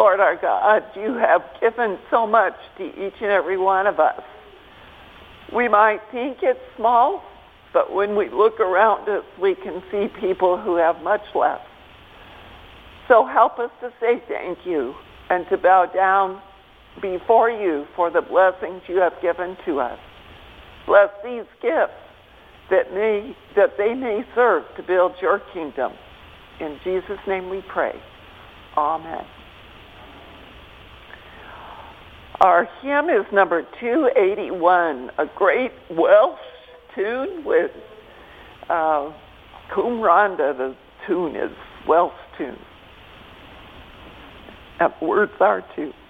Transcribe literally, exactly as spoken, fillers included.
Lord our God, you have given so much to each and every one of us. We might think it's small, but when we look around us, we can see people who have much less. So help us to say thank you and to bow down before you for the blessings you have given to us. Bless these gifts that may that they may serve to build your kingdom. In Jesus' name we pray. Amen. Our hymn is number two eighty-one, a great Welsh tune with uh, Cwm Rhondda. The tune is Welsh tune. And words are too.